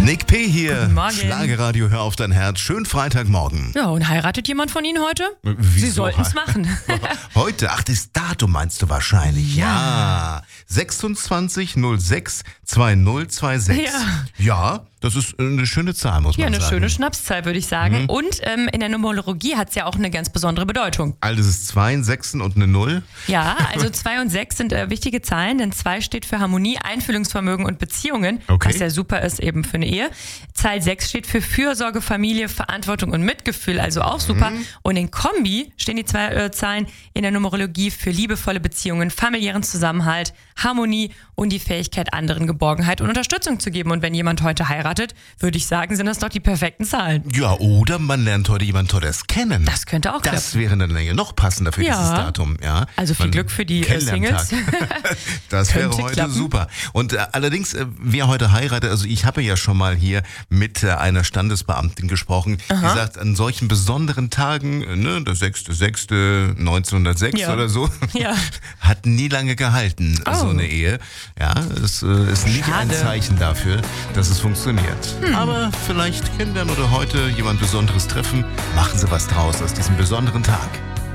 Nick P. hier, Guten Morgen. Schlagerradio, hör auf dein Herz. Schönen Freitagmorgen. Ja, und heiratet jemand von Ihnen heute? Wieso? Sie sollten es machen. Heute, das Datum meinst du wahrscheinlich. Ja. 26.06.2026. Ja, das ist eine schöne Zahl, muss man Ja, sagen. eine schöne Schnapszahl, würde ich sagen. Und in der Numerologie hat es ja auch eine ganz besondere Bedeutung. Also es ist 2, ein 6 und eine 0. Ja, also 2 und 6 sind wichtige Zahlen, denn 2 steht für Harmonie, Einfühlungsvermögen und Beziehungen, Okay. was ja super ist eben für eine Ehe. Zahl 6 steht für Fürsorge, Familie, Verantwortung und Mitgefühl, also auch super. Und in Kombi stehen die zwei Zahlen in der Numerologie für liebevolle Beziehungen, familiären Zusammenhalt, Harmonie und die Fähigkeit, anderen Geborgenheit und Unterstützung zu geben. Und wenn jemand heute heiratet, würde ich sagen, sind das doch die perfekten Zahlen. Ja, oder man lernt heute jemand Tolles kennen. Das könnte auch Das klappen. wäre dann ja noch passender für Ja. dieses Datum. Ja. Also viel Glück für die Kennenlerntag. Singles. Das wäre Könnte heute klappen. super. Und allerdings, wer heute heiratet, also ich habe ja schon mal hier mit einer Standesbeamtin gesprochen, die sagt, an solchen besonderen Tagen, ne, der 6.6.1906 Ja. oder so, Ja. hat nie lange gehalten, Oh. so eine Ehe. Ja, es ist nicht ein Schade. Zeichen dafür, dass es funktioniert. Aber vielleicht kennenlernen oder heute jemand Besonderes treffen, machen Sie was draus aus diesem besonderen Tag.